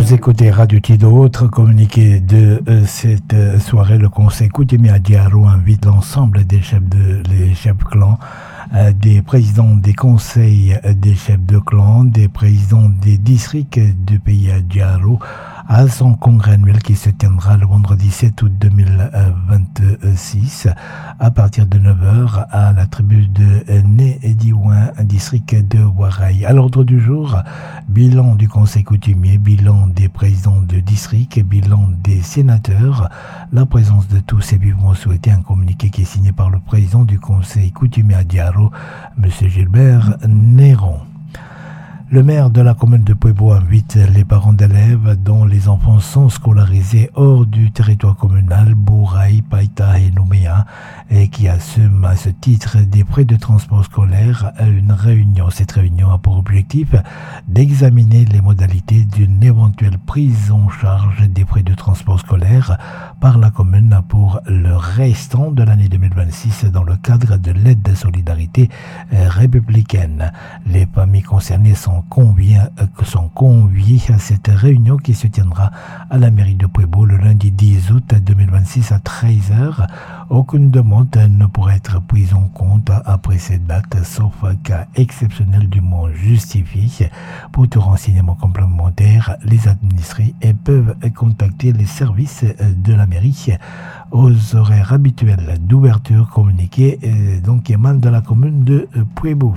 Vous écoutez Radio Tido. Autre communiqué de cette soirée, le conseil coutumier à Diaro invite l'ensemble des chefs clans, des présidents des conseils des chefs de clan, des présidents des districts du pays à Diaro à son congrès annuel qui se tiendra le vendredi 7 août 2026 à partir de 9h à la tribu de Né-Diouin, district de Ouaraï. À l'ordre du jour, bilan du conseil coutumier, bilan des présidents de district, bilan des sénateurs, la présence de tous est vivement souhaité. Un communiqué qui est signé par le président du conseil coutumier à Diaro, M. Gilbert Néron. Le maire de la commune de Puebo invite les parents d'élèves dont les enfants sont scolarisés hors du territoire communal, Bouraï, Païta et Nouméa, et qui assument à ce titre des frais de transport scolaire à une réunion. Cette réunion a pour objectif d'examiner les modalités d'une éventuelle prise en charge des frais de transport scolaire par la commune pour le restant de l'année 2026 dans le cadre de l'aide de solidarité républicaine. Les familles concernées sont conviés à cette réunion qui se tiendra à la mairie de Puebo le lundi 10 août 2026 à 13h. Aucune demande ne pourra être prise en compte après cette date, sauf cas exceptionnel du moins justifié. Pour tout renseignement complémentaire, les administrés peuvent contacter les services de la mairie aux horaires habituels d'ouverture communiqués donc émanent de la commune de Puebo.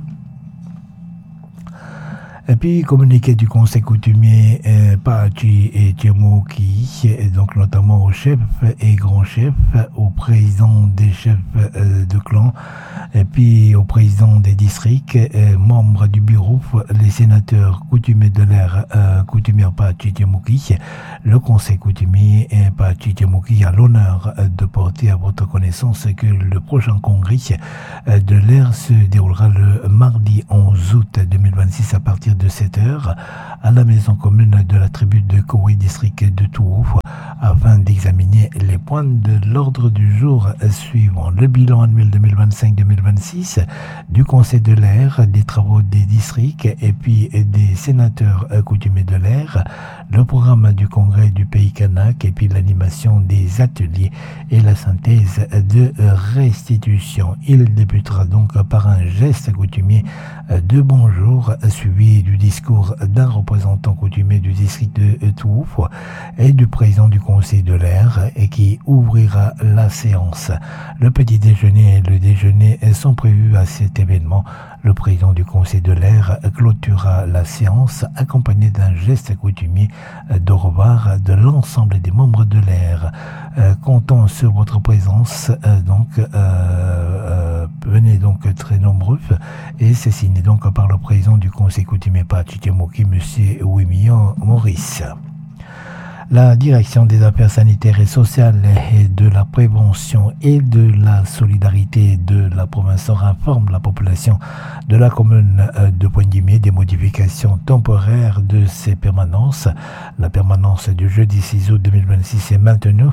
Et puis, communiqué du conseil coutumier Pachi et Tiemoki, donc notamment aux chefs et grands chefs, aux présidents des chefs de clan, et puis aux présidents des districts, membres du bureau, les sénateurs coutumiers de l'ère coutumière Pachi Tiemoki. Le conseil coutumier Pachi Tiemoki a l'honneur de porter à votre connaissance que le prochain congrès de l'ère se déroulera le mardi 11 août 2026 à partir de 7h à la maison commune de la tribu de Koué, district de Tououf, afin d'examiner les points de l'ordre du jour suivant: le bilan annuel 2025-2026 du conseil de l'air, des travaux des districts et puis des sénateurs coutumiers de l'air, le programme du congrès du pays kanak et puis l'animation des ateliers et la synthèse de restitution. Il débutera donc par un geste coutumier de bonjour suivi du discours d'un représentant coutumier du district de Tououf et du président du conseil de l'air et qui ouvrira la séance. Le petit déjeuner et le déjeuner sont prévus à cet événement. Le président du conseil de l'air clôturera la séance accompagné d'un geste coutumier d'au revoir de l'ensemble des membres de l'air. Comptant sur votre présence, venez donc très nombreux, et c'est signé donc par le président du conseil coutumier Pachi Tiemoki, M. Wimian Maurice. La direction des affaires sanitaires et sociales et de la prévention et de la solidarité de la province informe la population de la commune de Pointe-Guimier des modifications temporaires de ces permanences. La permanence du jeudi 6 août 2026 est maintenue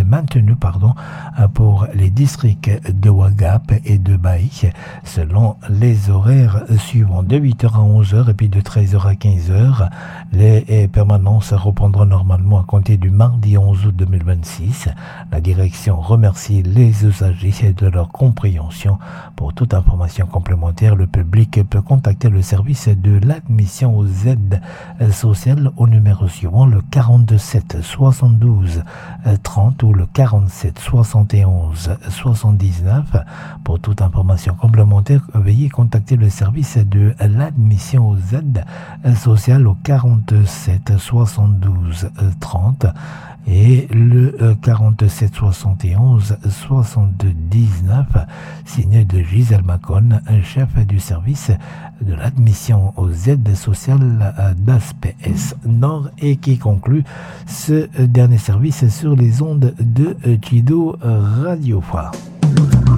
pour les districts de Ouagap et de Baïk selon les horaires suivants: de 8h à 11h et puis de 13h à 15h. Les permanences reprendront normalement à compter du mardi 11 août 2026. La direction remercie les usagers de leur compréhension. Pour toute information complémentaire, le public peut contacter le service de l'admission aux aides sociales au numéro suivant: le 47 72 30 ou le 47 71 79. Pour toute information complémentaire, veuillez contacter le service de l'admission aux aides sociales au 47 72 30 et le 47 71 79, signé de Gisèle Macon, chef du service de l'admission aux aides sociales d'ASPS Nord, et qui conclut ce dernier service sur les ondes de Tido Radio.